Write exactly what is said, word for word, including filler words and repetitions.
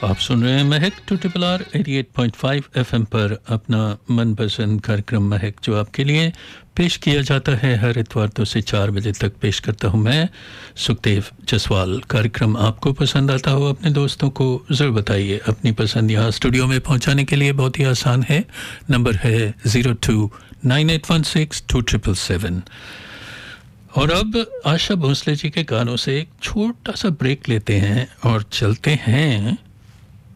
आप सुन रहे हैं महक टू ट्रिपल आर अठासी पॉइंट पाँच एफएम पर अपना मनपसंद कार्यक्रम महक, जो आपके लिए पेश किया जाता है हर इतवार दो से चार बजे तक। पेश करता हूं मैं सुखदेव जसवाल। कार्यक्रम आपको पसंद आता हो अपने दोस्तों को ज़रूर बताइए। अपनी पसंद यहाँ स्टूडियो में पहुंचाने के लिए बहुत ही आसान है। नंबर है zero two nine eight one six to triple seven. और अब आशा भोसले जी के गानों से एक छोटा सा ब्रेक लेते हैं और चलते हैं